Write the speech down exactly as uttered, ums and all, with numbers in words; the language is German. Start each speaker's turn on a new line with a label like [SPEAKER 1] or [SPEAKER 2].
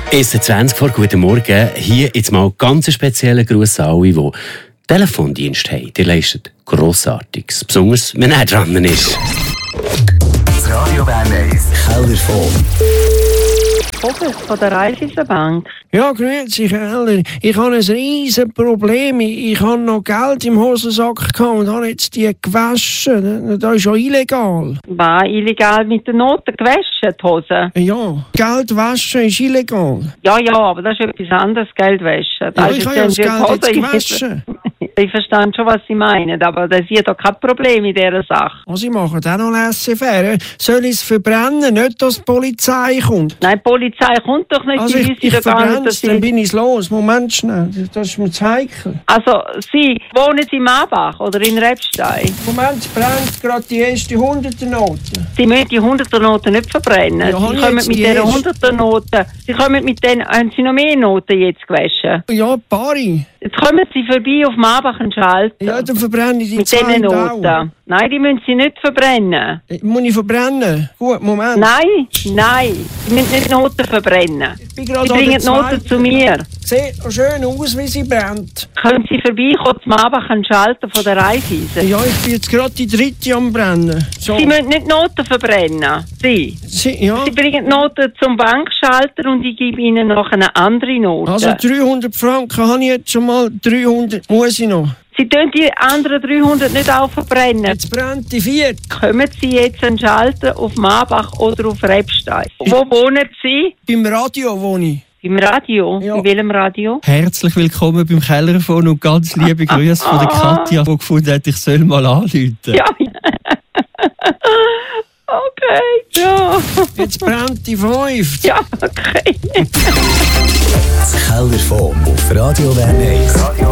[SPEAKER 1] Es ist zwanzig vor, guten Morgen. Hier jetzt mal ganz einen speziellen Gruß an alle, die Telefondienst haben. Ihr leistet Grossartiges, besonders wenn er dran ist.
[SPEAKER 2] Das Radio Bern eins Kellerfon.
[SPEAKER 3] Robert von der Raiffeisenbank.
[SPEAKER 4] Ja, grüezi, Keller. Ich habe ein riesen Problem. Ich, ich habe noch Geld im Hosensack gehabt und habe jetzt die gewaschen. Das ist ja illegal.
[SPEAKER 3] War illegal mit den Noten gewaschen, die Hose?
[SPEAKER 4] Ja, Geld waschen ist illegal.
[SPEAKER 3] Ja, ja, aber das ist etwas anderes, Geld waschen.
[SPEAKER 4] Ja, ich habe ja das Geld jetzt gewaschen.
[SPEAKER 3] Ich verstehe schon, was Sie meinen, aber das ist doch kein Problem in dieser Sache.
[SPEAKER 4] Was ich mache, auch noch laissez-faire. Soll ich es verbrennen, nicht, dass die Polizei kommt?
[SPEAKER 3] Nein, die Polizei kommt doch nicht.
[SPEAKER 4] Also
[SPEAKER 3] Sie
[SPEAKER 4] ich, ich
[SPEAKER 3] doch gar
[SPEAKER 4] verbrenne
[SPEAKER 3] nicht,
[SPEAKER 4] es, dann bin ich los. Moment schnell, das ist mir zu heikel.
[SPEAKER 3] Also, Sie wohnen Sie in Marbach oder in Rebstein?
[SPEAKER 4] Moment, es brennt gerade die erste Hunderter-Note.
[SPEAKER 3] Sie müssen die Hunderter-Noten nicht verbrennen.
[SPEAKER 4] Ja,
[SPEAKER 3] Sie kommen
[SPEAKER 4] jetzt
[SPEAKER 3] mit
[SPEAKER 4] die
[SPEAKER 3] diesen
[SPEAKER 4] erste.
[SPEAKER 3] Hunderter-Noten. Sie kommen mit den. Haben Sie noch mehr Noten jetzt gewaschen?
[SPEAKER 4] Ja, Pari.
[SPEAKER 3] Jetzt kommen Sie vorbei auf Marbach und Schalter.
[SPEAKER 4] Ja, dann verbrenne ich die
[SPEAKER 3] Mit
[SPEAKER 4] zwei
[SPEAKER 3] diesen
[SPEAKER 4] auch.
[SPEAKER 3] Noten. Nein, die müssen Sie nicht verbrennen.
[SPEAKER 4] Muss ich verbrennen? Gut, Moment.
[SPEAKER 3] Nein, nein. Sie müssen nicht Noten verbrennen.
[SPEAKER 4] Ich bin
[SPEAKER 3] Sie
[SPEAKER 4] gerade an
[SPEAKER 3] bringen
[SPEAKER 4] der
[SPEAKER 3] die Noten
[SPEAKER 4] zweiten.
[SPEAKER 3] zu mir.
[SPEAKER 4] Sieht noch schön aus, wie sie brennt.
[SPEAKER 3] Können Sie vorbeikommen zum Marbach und Schalter von der Raiffeisen?
[SPEAKER 4] Ja, ich bin jetzt gerade die dritte am Brennen. So.
[SPEAKER 3] Sie müssen nicht Noten verbrennen. Sie.
[SPEAKER 4] Sie, ja.
[SPEAKER 3] Sie bringen die Noten zum Bankschalter und ich gebe Ihnen noch eine andere Note.
[SPEAKER 4] Also dreihundert Franken habe ich jetzt schon mal, dreihundert muss ich noch.
[SPEAKER 3] Sie tun die anderen dreihundert nicht auch verbrennen.
[SPEAKER 4] Jetzt brennt die vierte.
[SPEAKER 3] Kommen Sie jetzt an den Schalter auf Marbach oder auf Rebstein? Wo wohnen Sie?
[SPEAKER 4] Beim Radio wohne ich.
[SPEAKER 3] Im Radio?
[SPEAKER 4] Ja.
[SPEAKER 3] In welchem Radio?
[SPEAKER 5] Herzlich willkommen beim Kellerfon und ganz liebe Grüße von der Katja, die gefunden hat, ich soll mal anrufen.
[SPEAKER 3] Ja. Okay, ja.
[SPEAKER 4] Jetzt brennt die fünfte.
[SPEAKER 3] Ja, okay.
[SPEAKER 2] Das Kellerfon auf Radio Bern eins.